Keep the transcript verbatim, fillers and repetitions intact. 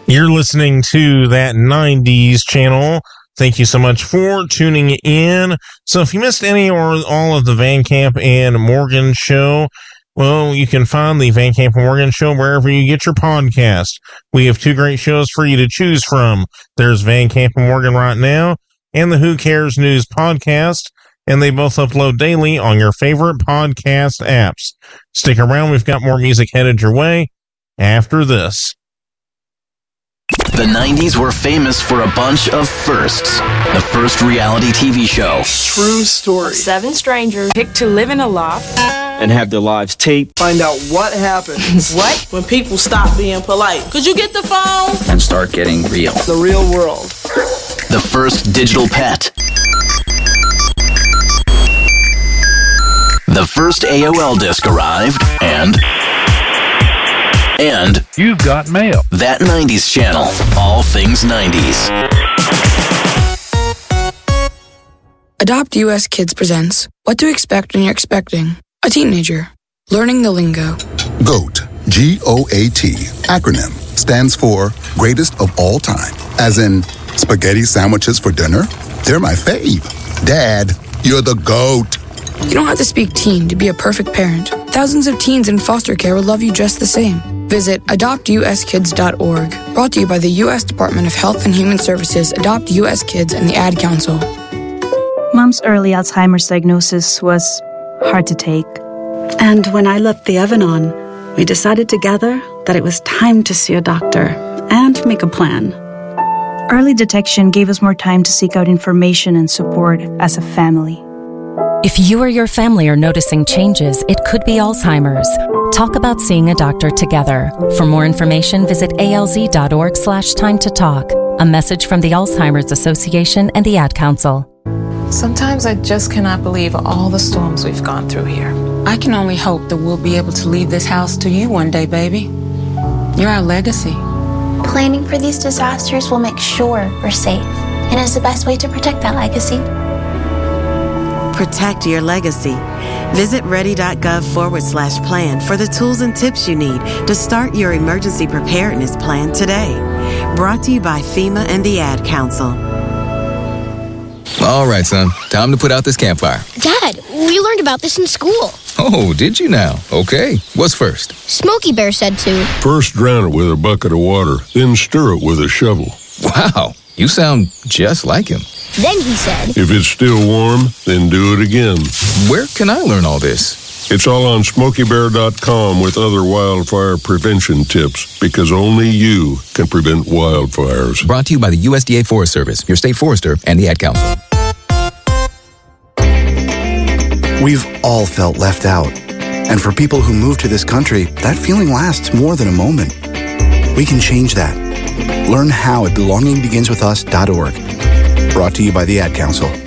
You're listening to that nineties channel. Thank you so much for tuning in. So if you missed any or all of the Van Camp and Morgan show, well, you can find the Van Camp and Morgan show wherever you get your podcast. We have two great shows for you to choose from. There's Van Camp and Morgan right now and the Who Cares News podcast, and they both upload daily on your favorite podcast apps. Stick around. We've got more music headed your way after this. The nineties were famous for a bunch of firsts. The first reality T V show. True story. Seven strangers picked to live in a loft and have their lives taped. Find out what happens. What? When people stop being polite. Could you get the phone? And start getting real. The real world. The first digital pet. The first A O L disc arrived, and... And... You've got mail. That nineties channel. All things nineties. Adopt U S Kids presents What to Expect When You're Expecting a Teenager. Learning the Lingo. GOAT, G O A T, acronym, stands for Greatest of All Time. As in, spaghetti sandwiches for dinner? They're my fave. Dad, you're the GOAT. You don't have to speak teen to be a perfect parent. Thousands of teens in foster care will love you just the same. Visit adopt u s kids dot org. Brought to you by the U S Department of Health and Human Services, Adopt U S Kids, and the Ad Council. Mom's early Alzheimer's diagnosis was hard to take. And when I left the oven on, we decided together that it was time to see a doctor and make a plan. Early detection gave us more time to seek out information and support as a family. If you or your family are noticing changes, it could be Alzheimer's. Talk about seeing a doctor together. For more information, visit A L Z dot org slash time to talk. A message from the Alzheimer's Association and the Ad Council. Sometimes I just cannot believe all the storms we've gone through here. I can only hope that we'll be able to leave this house to you one day, baby. You're our legacy. Planning for these disasters will make sure we're safe, and is the best way to protect that legacy. Protect your legacy. Visit ready.gov forward slash plan for the tools and tips you need to start your emergency preparedness plan today. Brought to you by FEMA and the Ad Council. All right, son. Time to put out this campfire. Dad, we learned about this in school. Oh, did you now? Okay. What's first? Smokey Bear said to. First drown it with a bucket of water, then stir it with a shovel. Wow. You sound just like him. Then he said, if it's still warm, then do it again. Where can I learn all this? It's all on smokey bear dot com with other wildfire prevention tips, because only you can prevent wildfires. Brought to you by the U S D A Forest Service, your state forester, and the Ad Council. We've all felt left out. And for people who move to this country, that feeling lasts more than a moment. We can change that. Learn how at belonging begins with us dot org. Brought to you by the Ad Council.